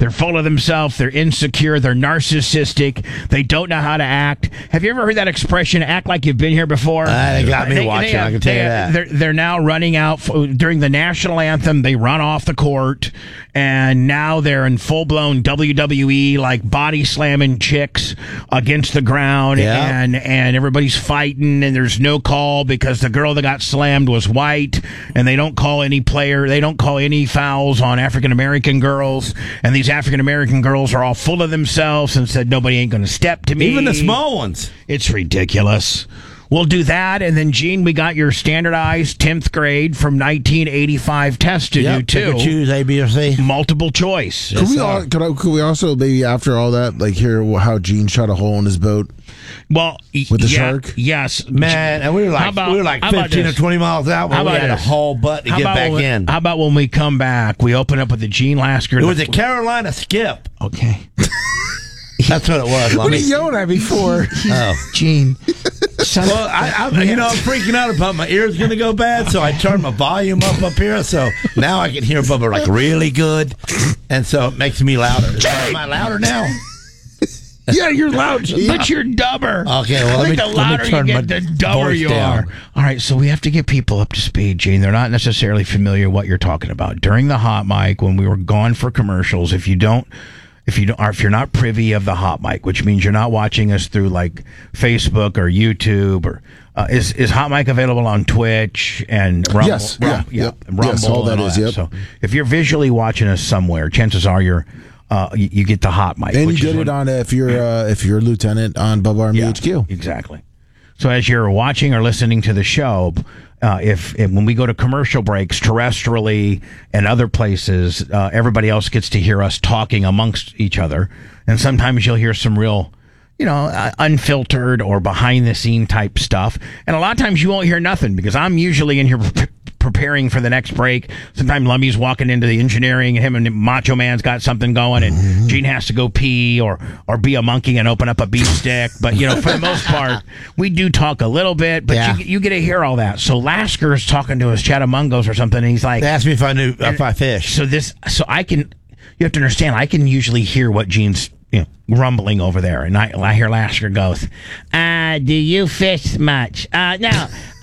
They're full of themselves. They're insecure. They're narcissistic. They don't know how to act. Have you ever heard that expression, act like you've been here before? They got me watching, I can tell you that. They're now running out during the national anthem. They run off the court, and now they're in full-blown WWE, like body slamming chicks against the ground, and everybody's fighting, and there's no call because the girl that got slammed was white, and they don't call any fouls on African-American girls, and these African-American girls are all full of themselves and said, nobody ain't going to step to me. Even the small ones. It's ridiculous. We'll do that, and then, Gene, we got your standardized 10th grade from 1985 test to do, too. Choose A, B, or C. Multiple choice. Could we also, maybe after all that, like hear how Gene shot a hole in his boat? Well, with the shark? Yes. Man, and we were like 15 or 20 miles out when we had a whole butt to get back in. How about when we come back, we open up with the Gene Lasker. It was a Carolina skip. Okay. That's what it was. What are you yelling at me for? Gene. Well, I'm freaking out about my ears going to go bad, so I turned my volume up here, so now I can hear Bubba like really good, and so it makes me louder. Am I louder now? Yeah, you're loud, but you're dumber. Okay, well, the louder you get, the dumber you are. All right, so we have to get people up to speed, Gene. They're not necessarily familiar with what you're talking about. During the hot mic, when we were gone for commercials, if you're not privy of the hot mic, which means you're not watching us through like Facebook or YouTube, or is hot mic available on Twitch and Rumble? Yes, Rumble, yes, all that is. Yep. So if you're visually watching us somewhere, chances are you get the hot mic, and you get it on if you're a lieutenant on Bubba Army HQ. Exactly. So as you're watching or listening to the show, if when we go to commercial breaks terrestrially and other places, everybody else gets to hear us talking amongst each other, and sometimes you'll hear some real, unfiltered or behind the scene type stuff, and a lot of times you won't hear nothing because I'm usually in here preparing for the next break. Sometimes Lummy's walking into the engineering, and him and Macho Man's got something going, and Gene has to go pee or be a monkey and open up a beef stick. But, for the most part, we do talk a little bit, but you get to hear all that. So Lasker's talking to his Chattamungos or something, and he's like... They asked me if I knew if I fish. You have to understand, I can usually hear what Gene's rumbling over there, and I hear Lasker goes, do you fish much? No,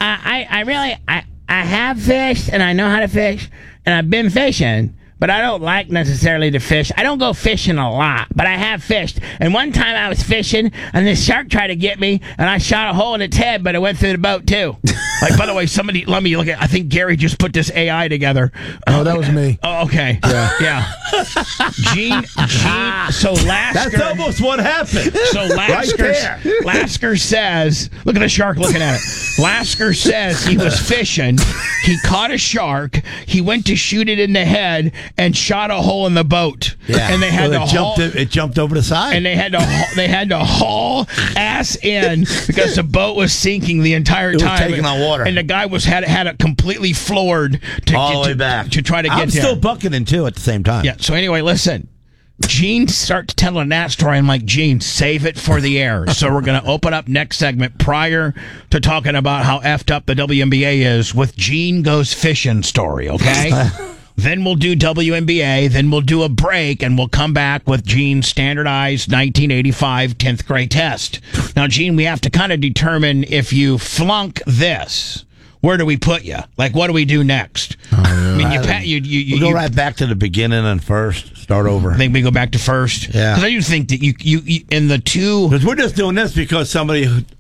I have fished, and I know how to fish, and I've been fishing, but I don't like necessarily to fish. I don't go fishing a lot, but I have fished. And one time I was fishing, and this shark tried to get me, and I shot a hole in its head, but it went through the boat, too. Like, by the way, let me look at, I think Gary just put this AI together. Oh, that was me. Oh, okay. Yeah. Gene, so Lasker. That's almost what happened. So Lasker says, look at the shark looking at it. Lasker says he was fishing. He caught a shark. He went to shoot it in the head and shot a hole in the boat. Yeah. And they had it jumped over the side. And they had to haul ass in because the boat was sinking the entire time. It was taking on water. And the guy had it completely floored all the way back to try to get I'm there. still bucketing too at the same time. Yeah. So anyway, listen. Gene starts telling that story. I'm like, Gene, save it for the air. So we're going to open up next segment prior to talking about how effed up the WNBA is with Gene Goes Fishing story, okay? Then we'll do WNBA, then we'll do a break, and we'll come back with Gene's standardized 1985 10th grade test. Now, Gene, we have to kind of determine if you flunk this, where do we put you? Like, what do we do next? I mean, we'll go right back to the beginning and first. Start over. I think we go back to first. Yeah. Because I do think that you in the two. Because we're just doing this because somebody.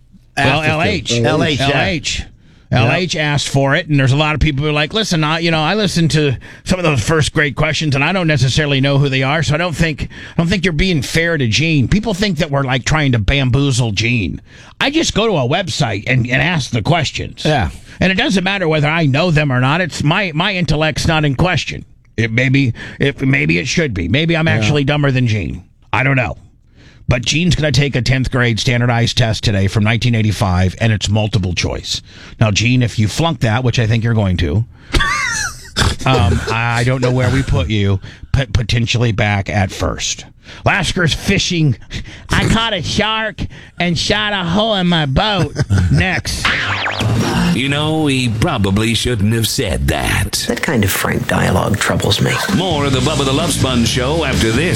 LH asked for it, and there's a lot of people who are like, listen, I listened to some of those first grade questions, and I don't necessarily know who they are, so I don't think you're being fair to Gene. People think that we're like trying to bamboozle Gene. I just go to a website and ask the questions. Yeah. And it doesn't matter whether I know them or not. It's my intellect's not in question. Maybe it should be. Maybe I'm actually dumber than Gene. I don't know. But Gene's going to take a 10th grade standardized test today from 1985, and it's multiple choice. Now, Gene, if you flunk that, which I think you're going to, I don't know where we put you, potentially back at first. Lasker's fishing. I caught a shark and shot a hole in my boat. Next. He probably shouldn't have said that. That kind of frank dialogue troubles me. More of the Bubba the Love Sponge Show after this.